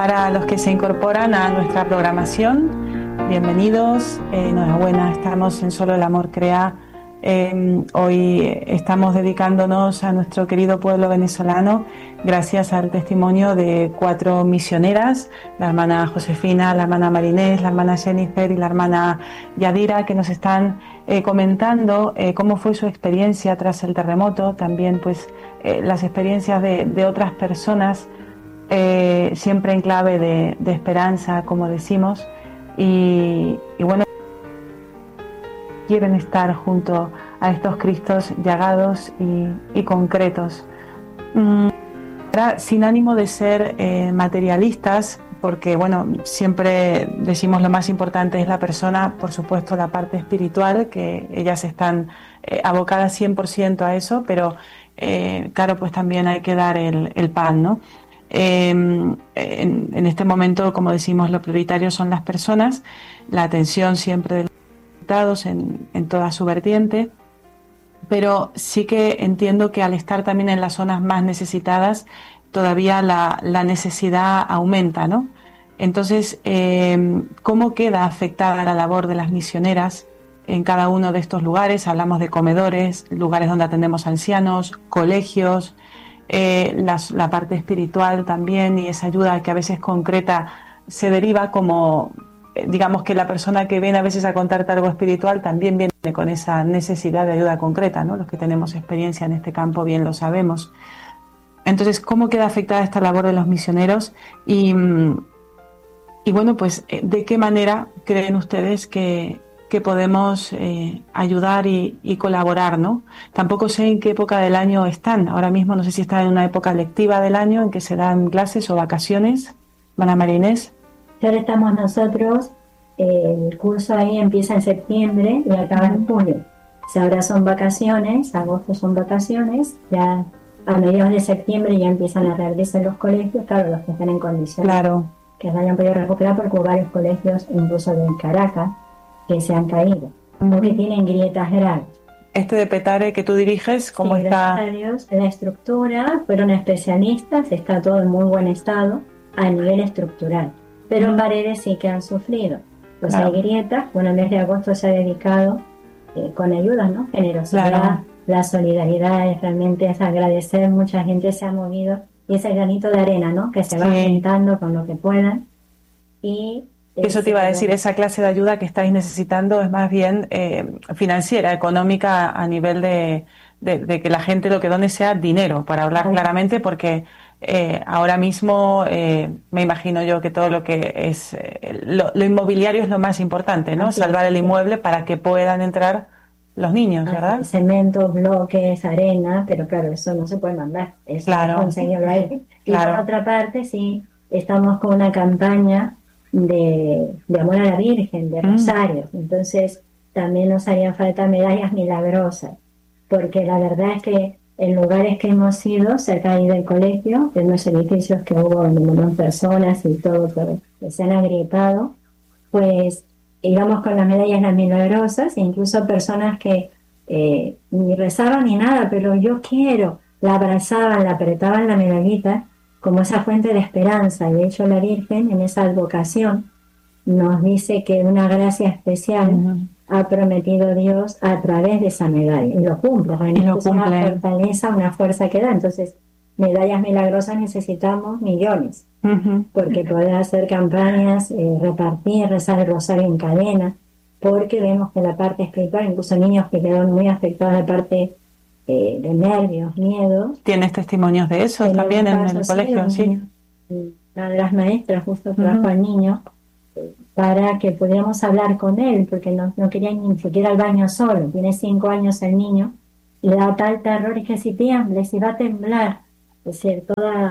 Para los que se incorporan a nuestra programación, bienvenidos, enhorabuena, estamos en Solo el Amor Crea. Hoy estamos dedicándonos a nuestro querido pueblo venezolano gracias al testimonio de 4 misioneras, la hermana Josefina, la hermana Marinés, la hermana Jennifer y la hermana Yadira, que nos están comentando cómo fue su experiencia tras el terremoto, también pues las experiencias de otras personas, siempre en clave de esperanza, como decimos, y bueno, quieren estar junto a estos Cristos llagados y concretos. Sin ánimo de ser materialistas, porque bueno, siempre decimos lo más importante es la persona, por supuesto la parte espiritual, que ellas están abocadas 100% a eso, pero claro, pues también hay que dar el pan, ¿no? En este momento, como decimos, lo prioritario son las personas, la atención siempre de los resultados en toda su vertiente, pero sí que entiendo que al estar también en las zonas más necesitadas, todavía la necesidad aumenta, ¿no? Entonces, ¿cómo queda afectada la labor de las misioneras en cada uno de estos lugares? Hablamos de comedores, lugares donde atendemos ancianos, colegios, la parte espiritual también, y esa ayuda que a veces concreta se deriva como, digamos que la persona que viene a veces a contarte algo espiritual también viene con esa necesidad de ayuda concreta, ¿no? Los que tenemos experiencia en este campo bien lo sabemos. Entonces, ¿cómo queda afectada esta labor de los misioneros? Y bueno, pues, ¿de qué manera creen ustedes que podemos ayudar y colaborar, ¿no? Tampoco sé en qué época del año están. Ahora mismo no sé si están en una época lectiva del año en que se dan clases o vacaciones. Ana Marinés. Ahora estamos nosotros, el curso ahí empieza en septiembre y acaba en julio. O sea, ahora son vacaciones, agosto son vacaciones, ya a mediados de septiembre ya empiezan a reabrirse los colegios, claro, los que están en condiciones, claro, que se hayan podido recuperar, porque hubo varios colegios, incluso de Caracas, que se han caído, porque tienen grietas graves. Este de Petare que tú diriges, ¿cómo está? Gracias a Dios, la estructura, fueron especialistas, está todo en muy buen estado a nivel estructural, pero en paredes sí que han sufrido. Pues hay grietas. Bueno, el mes de agosto se ha dedicado con ayudas, ¿no? Generosidad, la solidaridad, realmente es agradecer, mucha gente se ha movido, y ese granito de arena, ¿no? Que se va juntando con lo que puedan. Y eso te iba a decir, esa clase de ayuda que estáis necesitando es más bien financiera, económica, a nivel de que la gente lo que done sea dinero, para hablar claramente, porque ahora mismo me imagino yo que todo lo que es lo inmobiliario es lo más importante, ¿no? Salvar el inmueble para que puedan entrar los niños, ¿verdad? Cemento, bloques, arena, pero claro, eso no se puede mandar, eso conseguirlo ahí. Y por otra parte, sí, estamos con una campaña de amor a la Virgen, de rosarios. Entonces también nos harían falta medallas milagrosas, porque la verdad es que en lugares que hemos ido, cerca ahí del colegio, en los edificios que hubo muchas personas y todo, pero que se han agrietado, pues íbamos con las medallas milagrosas, e incluso personas que ni rezaban ni nada, pero yo quiero, la abrazaban, la apretaban la medallita, como esa fuente de esperanza. Y de hecho la Virgen en esa advocación nos dice que una gracia especial ha prometido Dios a través de esa medalla, y lo cumple. Es una fortaleza, una fuerza que da. Entonces, medallas milagrosas necesitamos millones, porque poder hacer campañas, repartir, rezar el rosario en cadena, porque vemos que la parte espiritual, incluso niños que quedaron muy afectados de parte de nervios, miedos. ¿Tienes testimonios de eso también en el colegio? Sí. Una de las maestras justo trajo al niño para que pudiéramos hablar con él, porque no quería ni siquiera al baño solo. Tiene 5 años el niño, y le da tal terror, y que si tiembla, si va a temblar. Es decir,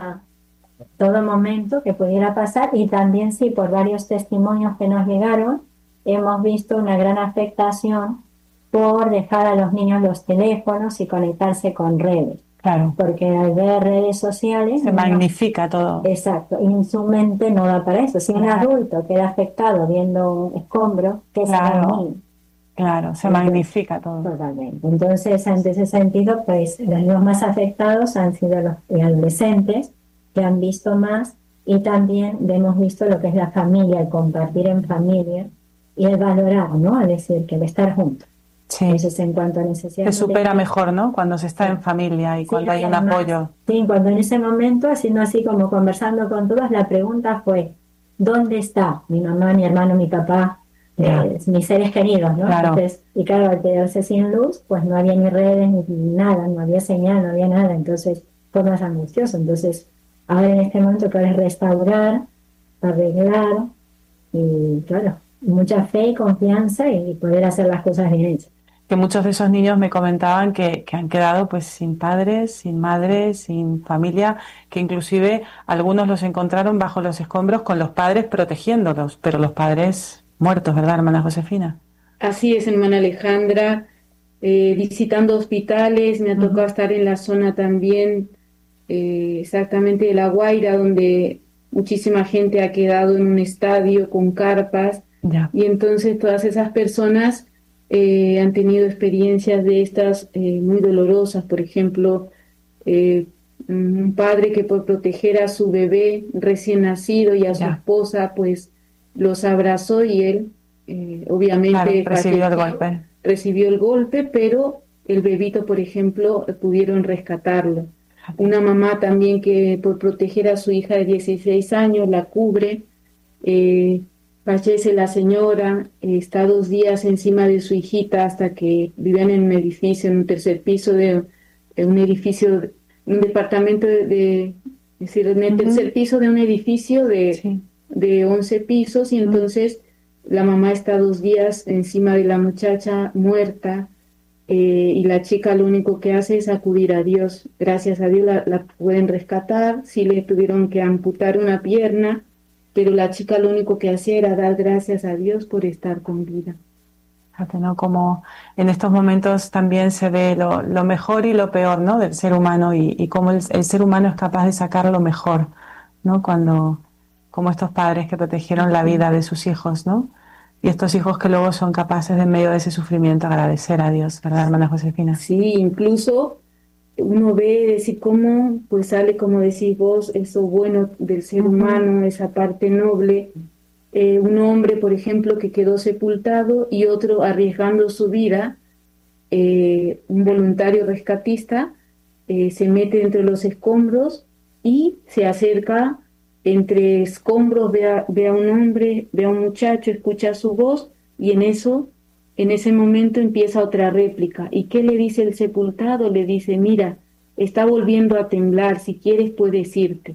todo momento que pudiera pasar. Y también sí, por varios testimonios que nos llegaron, hemos visto una gran afectación por dejar a los niños los teléfonos y conectarse con redes. Claro. Porque al ver redes sociales se magnifica todo. Exacto, y en su mente no da para eso. Si un adulto queda afectado viendo un escombro, ¿qué será un niño? Claro, se magnifica todo. Totalmente. Entonces, ante ese sentido, pues los más afectados han sido los adolescentes, que han visto más, y también hemos visto lo que es la familia, el compartir en familia y el valorar, ¿no? Es decir, que el estar juntos. Sí. Entonces, en cuanto a necesidades... Se supera mejor, ¿no? Cuando se está en familia y cuando hay un apoyo. Sí, cuando en ese momento, haciendo así como conversando con todas, la pregunta fue, ¿dónde está mi mamá, mi hermano, mi papá, mis seres queridos, ¿no? Claro. Entonces, y claro, al quedarse sin luz, pues no había ni redes, ni nada, no había señal, no había nada, entonces fue más angustioso. Entonces, ahora en este momento que ahora es restaurar, arreglar, y claro, mucha fe y confianza y poder hacer las cosas bien hechas. Que muchos de esos niños me comentaban que han quedado pues sin padres, sin madres, sin familia, que inclusive algunos los encontraron bajo los escombros con los padres protegiéndolos, pero los padres muertos, ¿verdad, hermana Josefina? Así es, hermana Alejandra, visitando hospitales, me ha tocado estar en la zona también exactamente de La Guaira, donde muchísima gente ha quedado en un estadio con carpas, y entonces todas esas personas han tenido experiencias de estas muy dolorosas. Por ejemplo, un padre que por proteger a su bebé recién nacido y a su esposa, pues los abrazó y él obviamente recibió el golpe, pero el bebito, por ejemplo, pudieron rescatarlo. Una mamá también que por proteger a su hija de 16 años la cubre, fallece la señora, está 2 días encima de su hijita hasta que vivían en un edificio, en un tercer piso de un edificio, un departamento es decir, en el tercer piso de un edificio de 11 pisos, y entonces la mamá está 2 días encima de la muchacha muerta, y la chica lo único que hace es acudir a Dios. Gracias a Dios la pueden rescatar, sí le tuvieron que amputar una pierna, pero la chica lo único que hacía era dar gracias a Dios por estar con vida. Fíjate, ¿no? Como en estos momentos también se ve lo mejor y lo peor, ¿no? Del ser humano, y cómo el ser humano es capaz de sacar lo mejor, ¿no? Como estos padres que protegieron la vida de sus hijos, ¿no? Y estos hijos que luego son capaces de en medio de ese sufrimiento agradecer a Dios, ¿verdad, hermana Josefina? Sí, incluso uno ve decir cómo pues sale, como decís vos, eso bueno del ser humano, esa parte noble. Un hombre, por ejemplo, que quedó sepultado y otro arriesgando su vida, un voluntario rescatista, se mete entre los escombros y se acerca entre escombros, ve a un hombre, ve a un muchacho, escucha su voz, y en ese momento empieza otra réplica. ¿Y qué le dice el sepultado? Le dice, mira, está volviendo a temblar, si quieres puedes irte.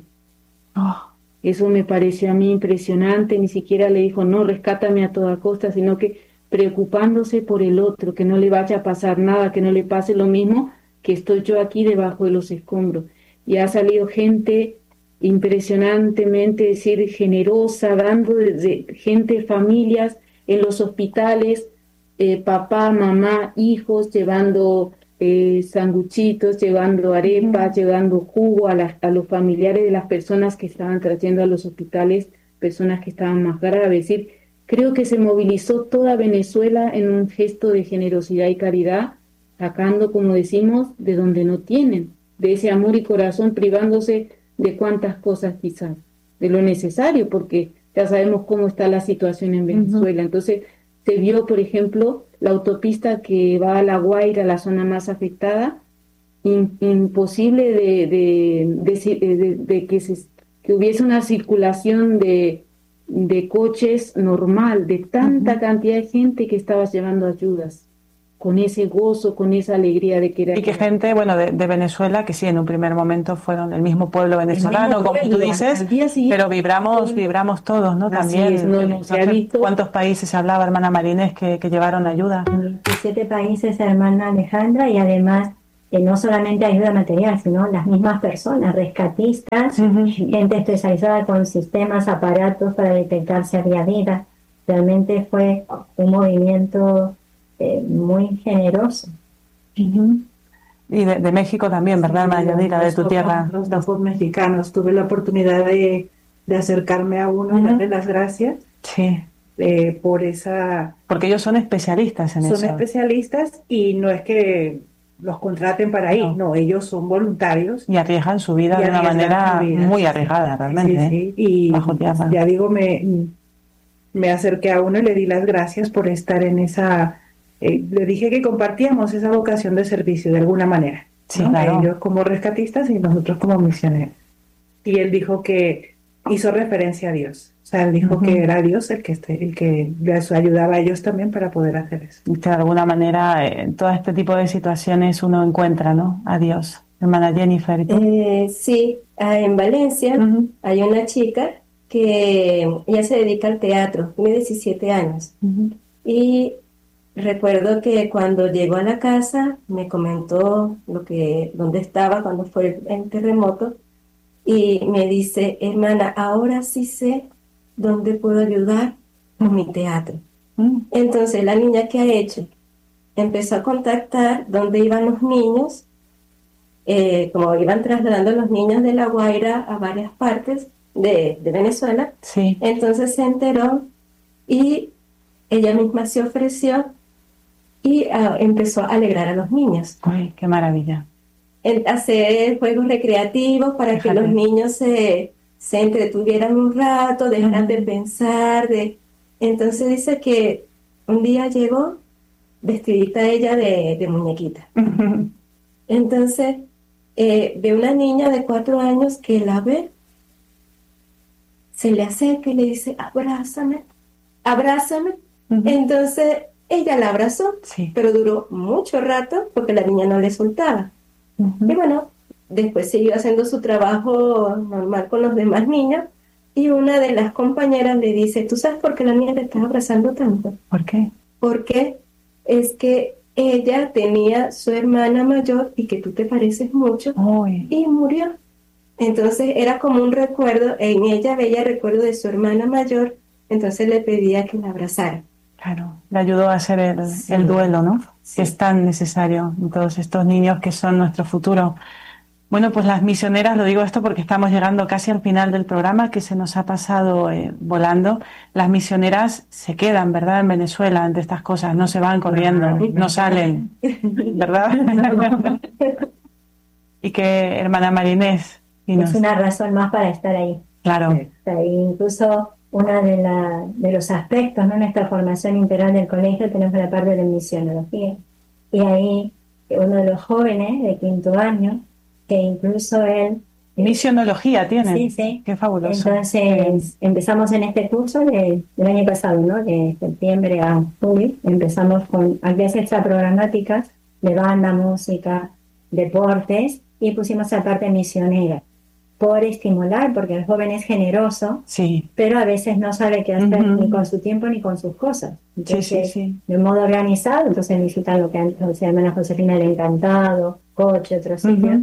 Eso me pareció a mí impresionante. Ni siquiera le dijo, no, rescátame a toda costa, sino que preocupándose por el otro, que no le vaya a pasar nada, que no le pase lo mismo que estoy yo aquí debajo de los escombros. Y ha salido gente impresionantemente, decir, generosa, dando desde gente, familias en los hospitales, papá, mamá, hijos, llevando sanguchitos, llevando arepas, llevando jugo a los familiares de las personas que estaban trayendo a los hospitales, personas que estaban más graves. Es decir, creo que se movilizó toda Venezuela en un gesto de generosidad y caridad, sacando, como decimos, de donde no tienen, de ese amor y corazón, privándose de cuántas cosas quizás, de lo necesario, porque ya sabemos cómo está la situación en Venezuela. Entonces se vio, por ejemplo, la autopista que va a La Guaira, la zona más afectada, imposible de que hubiese una circulación de coches normal, de tanta cantidad de gente que estaba llevando ayudas, con ese gozo, con esa alegría de querer. Y que gente, bueno, de Venezuela, que sí, en un primer momento fueron el mismo pueblo venezolano, como tú dices, pero vibramos todos, ¿no? También, no sé cuántos países hablaba, hermana Marínez, que llevaron ayuda. 17 países, hermana Alejandra, y además no solamente ayuda material, sino las mismas personas, rescatistas, gente especializada con sistemas, aparatos para detectar si había vida. Realmente fue un movimiento muy generoso. Y de México también, ¿verdad, sí, Yadira, de tu tierra? Los dos mexicanos. Tuve la oportunidad de acercarme a uno y darle las gracias. Sí. Por esa... Porque ellos son especialistas en eso. Son especialistas, y no es que los contraten para ir. No, ellos son voluntarios. Y arriesgan su vida de una manera muy arriesgada, realmente. Sí. Y bajo tierra. Ya digo, me acerqué a uno y le di las gracias por estar en esa... le dije que compartíamos esa vocación de servicio de alguna manera. Sí, ¿no? claro. Ellos como rescatistas y nosotros como misioneros. Y él dijo que hizo referencia a Dios. O sea, él dijo que era Dios el que les ayudaba a ellos también para poder hacer eso. De alguna manera, en todo este tipo de situaciones uno encuentra, ¿no?, a Dios. Hermana Jennifer, ¿y tú? Sí, en Valencia hay una chica que ella se dedica al teatro, tiene 17 años. Y recuerdo que cuando llegó a la casa me comentó dónde estaba cuando fue el terremoto y me dice, hermana, ahora sí sé dónde puedo ayudar con mi teatro. Entonces la niña, ¿qué ha hecho? Empezó a contactar dónde iban los niños, como iban trasladando los niños de La Guaira a varias partes de Venezuela. Sí. Entonces se enteró y ella misma se ofreció y empezó a alegrar a los niños. ¡Ay, qué maravilla! Hacer juegos recreativos para que los niños se entretuvieran un rato, dejaran de pensar. Entonces dice que un día llegó vestidita ella de muñequita. Entonces ve una niña de 4 años que la ve, se le acerca y le dice, abrázame, abrázame. Entonces ella la abrazó, pero duró mucho rato porque la niña no le soltaba. Y bueno, después siguió haciendo su trabajo normal con los demás niños y una de las compañeras le dice, ¿tú sabes por qué la niña te está abrazando tanto? ¿Por qué? Porque es que ella tenía su hermana mayor y que tú te pareces mucho y murió. Entonces era como un recuerdo, en ella veía recuerdo de su hermana mayor, entonces le pedía que la abrazara. Claro, le ayudó a hacer el duelo, ¿no? Sí. Que es tan necesario en todos estos niños que son nuestro futuro. Bueno, pues las misioneras, lo digo esto porque estamos llegando casi al final del programa, que se nos ha pasado volando. Las misioneras se quedan, ¿verdad?, en Venezuela ante estas cosas, no se van corriendo, no salen, ¿verdad? Y que, hermana Marinés... Es una razón más para estar ahí. Claro. Incluso uno de los aspectos, ¿no?, en esta formación integral del colegio tenemos la parte de misionología. Y ahí uno de los jóvenes de 5º año, que incluso él... Misionología tiene. Sí. Qué fabuloso. Entonces empezamos en este curso del año pasado, ¿no?, de septiembre a julio. Empezamos con actividades extraprogramáticas de banda, música, deportes, y pusimos la parte misionera por estimular, porque el joven es generoso, pero a veces no sabe qué hacer ni con su tiempo ni con sus cosas. Entonces, de modo organizado, entonces visitan lo que se llama la Josefina del Encantado, Coche, otros sitios.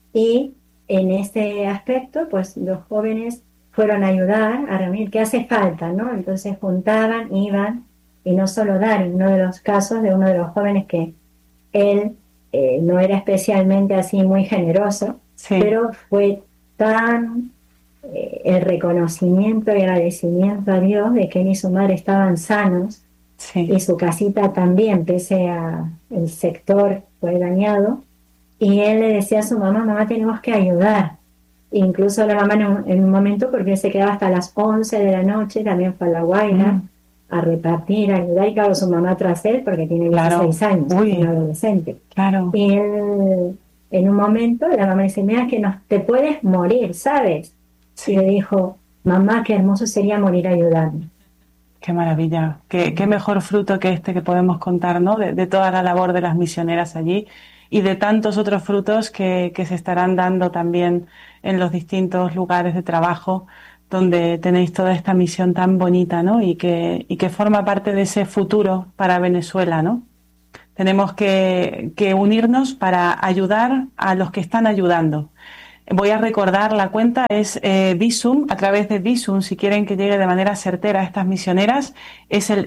Y en este aspecto, pues los jóvenes fueron a ayudar a reunir qué hace falta, ¿no? Entonces juntaban, iban, y no solo dar. En uno de los casos de uno de los jóvenes que él no era especialmente así muy generoso, pero fue tan el reconocimiento y agradecimiento a Dios de que él y su madre estaban sanos, y su casita también, pese a el sector fue dañado, y él le decía a su mamá, tenemos que ayudar. Incluso la mamá en un momento, porque él se quedaba hasta las 11 de la noche, también fue a La Guaira a repartir, a ayudar, y claro, su mamá tras él, porque tiene 16 años, un adolescente. Y él, en un momento, la mamá dice, mira que te puedes morir, ¿sabes? Y le dijo, mamá, qué hermoso sería morir ayudando. Qué maravilla, qué mejor fruto que este que podemos contar, ¿no?, de toda la labor de las misioneras allí y de tantos otros frutos que se estarán dando también en los distintos lugares de trabajo donde tenéis toda esta misión tan bonita, ¿no?, y que forma parte de ese futuro para Venezuela, ¿no? Tenemos que unirnos para ayudar a los que están ayudando. Voy a recordar, la cuenta es Visum, a través de Visum, si quieren que llegue de manera certera a estas misioneras, es el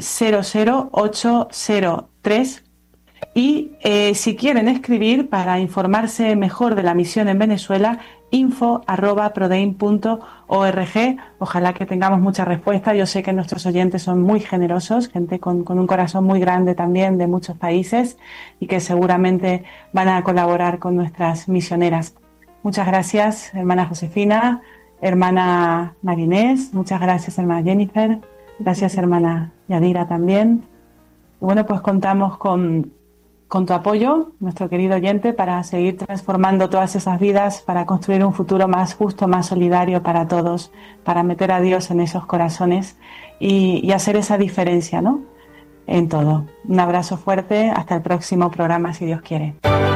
00803. Y si quieren escribir para informarse mejor de la misión en Venezuela, info@prodeim.org. Ojalá que tengamos muchas respuestas. Yo sé que nuestros oyentes son muy generosos, gente con un corazón muy grande también de muchos países, y que seguramente van a colaborar con nuestras misioneras. Muchas gracias, hermana Josefina, hermana Marinés, muchas gracias, hermana Jennifer, gracias, hermana Yadira también. Y bueno, pues contamos con tu apoyo, nuestro querido oyente, para seguir transformando todas esas vidas, para construir un futuro más justo, más solidario para todos, para meter a Dios en esos corazones y hacer esa diferencia, ¿no?, en todo. Un abrazo fuerte, hasta el próximo programa, si Dios quiere.